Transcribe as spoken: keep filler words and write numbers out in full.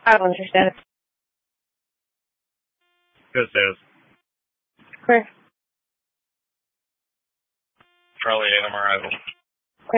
I don't understand it. Good status. Where? Charlie eight, I'm arrival.